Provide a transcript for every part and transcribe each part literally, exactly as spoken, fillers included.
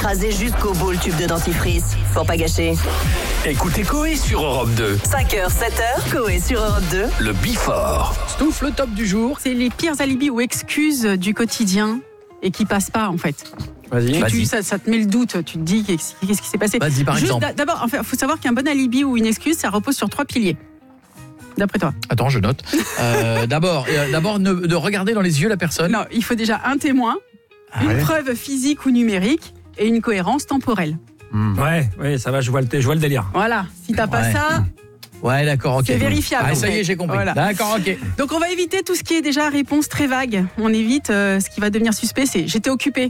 écrasé jusqu'au bout le tube de dentifrice. Pour pas gâcher. Écoutez Coé sur Europe deux. cinq heures, sept heures, Coé sur Europe deux. Le Before. Stouff, le top du jour. C'est les pires alibis ou excuses du quotidien et qui passent pas en fait. Vas-y. Tu, Vas-y. tu, ça, ça te met le doute, tu te dis qu'est-ce, qu'est-ce qui s'est passé. Vas-y, par Juste exemple. d'a- D'abord, il enfin, faut savoir qu'un bon alibi ou une excuse, ça repose sur trois piliers. D'après toi. Attends, je note. Euh, d'abord, euh, d'abord ne, de regarder dans les yeux la personne. Non, il faut déjà un témoin, Ah une ouais. preuve physique ou numérique et une cohérence temporelle. Mmh. Ouais, ouais, ça va, je vois le, je vois le délire. Voilà, si t'as pas Ouais. ça, Ouais, d'accord, ok. c'est vérifiable. Ah, en ça y fait. est, j'ai compris. Voilà. D'accord, ok. Donc on va éviter tout ce qui est déjà réponse très vague. On évite euh, ce qui va devenir suspect, c'est j'étais occupé.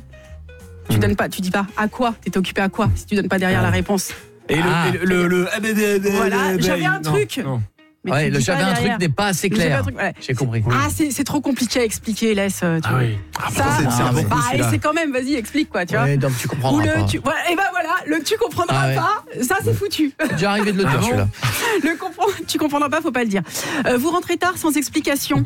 Tu Mmh. donnes pas, tu dis pas à quoi, t'étais occupé à quoi si tu donnes pas derrière la réponse. Et Ah. le, le, le, le- Voilà, j'avais un non, truc. non. Mais Ouais, tu le dis j'avais pas un derrière. truc n'est pas assez Le j'avais un clair. truc, ouais. J'ai compris. Ah, c'est, c'est trop compliqué à expliquer, laisse. Tu Ah vois. oui. Ça, c'est- c'est Ah, un mais- beaucoup, bah, celui-là. c'est quand même, vas-y, explique quoi, tu vois. Ouais, donc tu Ou comprendras le pas. tu, voilà, et ben voilà, le tu comprendras Ah ouais. pas, ça c'est foutu. C'est déjà arrivé de le Ah dire, bon celui-là. Le comprend, tu comprendras pas, faut pas le dire. Euh, vous rentrez tard sans explication.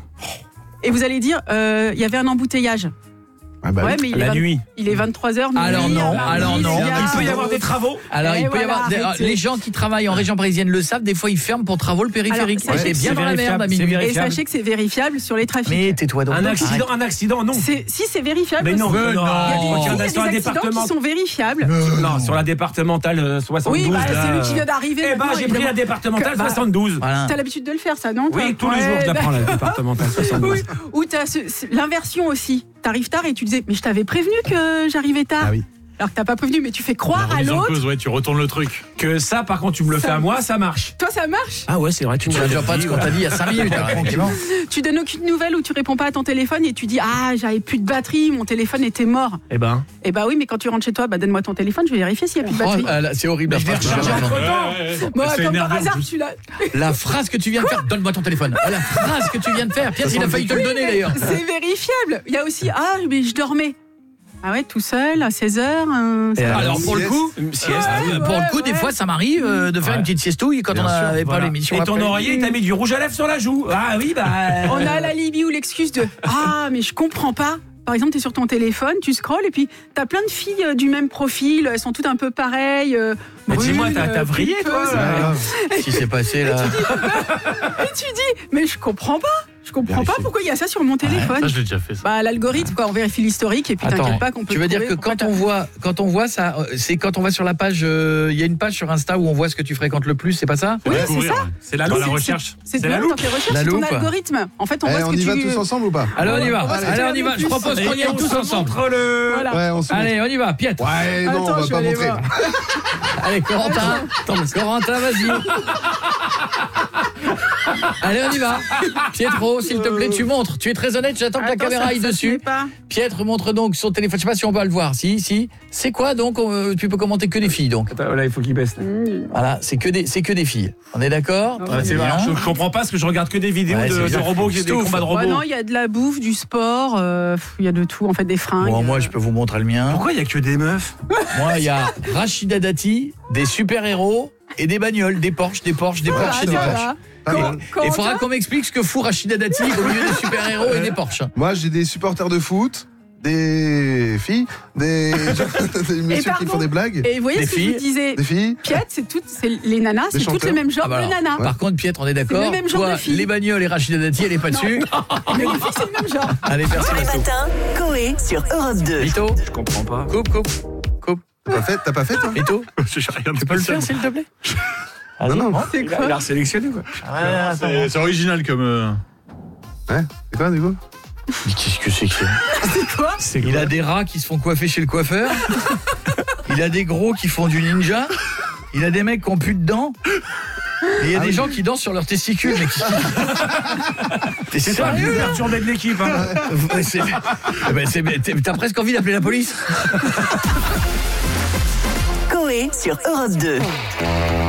Et vous allez dire, euh, il y avait un embouteillage. Ah bah ouais, oui. mais il est, La vingt- nuit. il est vingt-trois heures. Alors non, alors non. Il peut y avoir des travaux. Alors, Et il peut y voilà, avoir des- arrêtez. les gens qui travaillent en région parisienne le savent, des fois ils ferment pour travaux le périphérique. Alors, Et sachez c'est que bien c'est dans la merde vérifiable, à c'est minuit. Et vérifiable. sachez que c'est vérifiable sur les trafics. Mais tais-toi donc. Un accident, Arrête. un accident, non. C'est- si c'est vérifiable. Mais non, aussi. Mais non. non. Il y a des, Tu il y a regardes des sur la accidents département. qui sont vérifiables. Non, sur la départementale euh, soixante-douze. Oui, bah, là, celui qui vient d'arriver. Eh ben, maintenant, j'ai pris la évidemment. départementale Que- bah, soixante-douze. Voilà. T'as l'habitude de le faire, ça, non toi Oui, tous les Ouais, jours, je la bah- prends, la départementale soixante-douze. Oui, ou t'as ce- ce- l'inversion aussi. T'arrives tard et tu disais, mais je t'avais prévenu que j'arrivais tard. Ah oui. Alors que t'as pas prévenu, mais tu fais croire à Remise en l'autre. cause, ouais, tu retournes le truc. Que ça, par contre, tu me le Ça- fais à moi, ça marche. Toi, ça marche. Ah ouais, c'est vrai, tu Tu me ne l'as viens pas de ce qu'on t'a dit il y a cinq minutes. alors, effectivement. Tu donnes aucune nouvelle ou tu réponds pas à ton téléphone et tu dis, ah, j'avais plus de batterie, mon téléphone était mort. Eh ben. Eh bah oui, mais quand tu rentres chez toi, bah donne-moi ton téléphone, je vais vérifier s'il y a plus de Oh, batterie. euh, là, c'est horrible. La je vais phrase, que tu recharger viens de entre faire. temps. Moi, c'est comme par énervé, en hasard, plus. je suis là. La phrase que tu viens de faire, donne-moi ton téléphone. Ah, la phrase que tu viens de faire, Pierre, il a failli te le donner d'ailleurs. C'est vérifiable. Il y a aussi, ah, mais je dormais. Ah ouais, tout seul, à seize heures. hein, ça Et va. Alors pour le coup, Une sieste. euh, pour le coup, des ouais. fois, ça m'arrive euh, de faire Ouais. une petite siestouille quand Bien on sûr, n'avait pas voilà. l'émission. Et ton après. oreiller, il t'a mis du rouge à lèvres sur la joue. Ah oui, bah. On a l'alibi ou l'excuse de, ah, mais je comprends pas. Par exemple, tu es sur ton téléphone, tu scrolles et puis tu as plein de filles euh, du même profil, elles sont toutes un peu pareilles. euh, Mais dis-moi, brunes, t'as- t'as euh, vrillé, toi, pulpeuses. là. Ce qui s'est passé là. Et tu dis, mais je comprends pas. Je comprends pas Vérifie. pourquoi il y a ça sur mon téléphone. Ça, je l'ai déjà fait. Ça. Bah, l'algorithme, quoi, on vérifie l'historique et puis Attends, t'inquiète pas qu'on peut tu veux dire trouver que pourquoi quand on t'as- voit, quand on voit ça, euh, c'est quand on va sur la page, euh, il y a une page sur Insta où on voit ce que tu fréquentes le plus, c'est pas ça? Oui, c'est Découvrir, ça. ouais. C'est la Dans loupe. la recherche. C'est C'est toi, la dans loupe. tes recherches, La c'est ton loupe. algorithme. En fait, on Eh, voit ce on que y tu... va tous ensemble ou pas? Allez, on y va. Allez, Allez, on y va. Je propose qu'on y aille tous ensemble. Entre le. Voilà. Ouais, on se montre. Allez, on y va. Pietre. Ouais, non, Attends, on va je vais pas aller montrer. voir. Allez, Corentin. Corentin, vas-y. Allez, on y va. Pietro, s'il te plaît, tu montres. Tu es très honnête, j'attends que la Attends, caméra ça- aille ça se dessus. met pas. Pietre montre donc son téléphone. Je sais pas si on va le voir. Si, si. C'est quoi donc euh, tu peux commenter que des filles donc. Attends, là, il faut qu'il baisse. là. Mmh. Voilà, c'est que des c'est que des filles. On est d'accord? Ouais, Ouais, c'est Bien. vrai. Je, je comprends pas parce que je regarde que des vidéos Ouais, de, c'est de bien. robots, qui- des Stouff. combats de Bah robots. non, il y a de la bouffe, du sport, euh, il y a de tout, en fait, des fringues. Bon, moi je peux vous montrer le mien. Pourquoi il y a que des meufs? Moi, il y a Rachida Dati, des super-héros et des bagnoles, des Porsche, des Porsche, des Voilà, Porsche et des ça Porsche. va. Pas mal. Quand- Il quand faudra toi- qu'on m'explique ce que fout Rachida Dati au milieu des super-héros et des Porsche. Moi, j'ai des supporters de foot, des filles, des, des messieurs qui pardon. font des blagues, Et vous voyez Des ce que je filles. vous disais, des filles. Piette, c'est toutes, c'est les nanas, Des c'est toutes chanteurs. le même genre Ah bah de alors, nanas. Par contre, Pietre, on est d'accord. le même genre Toi, de fille. les bagnoles et Rachida Dati, elle est pas dessus. Mais les filles, c'est le même genre. Allez, merci. Tous les Masto. matins, Coé sur Europe deux. Vito, Je comprends pas. coupe, coupe, coupe. T'as pas fait, t'as pas fait toi? Vito, J'ai rien de tu peux le faire, spécial. s'il te plaît? Non, non. C'est Il a, quoi il a sélectionné quoi. C'est c'est original comme. euh, Ouais, c'est quoi du coup? Mais qu'est-ce que c'est que ça? C'est quoi Il a des rats qui se font coiffer chez le coiffeur. Il a des gros qui font du ninja. Il a des mecs qui ont plus de dents. Et il y a Ah des oui. gens qui dansent sur leurs testicules. Mais qui... T'es C'est ça, sérieux le là? perturbé de l'équipe. Hein. Ouais, c'est- eh ben, c'est- t'es- T'as presque envie d'appeler la police. Coé sur Europe deux.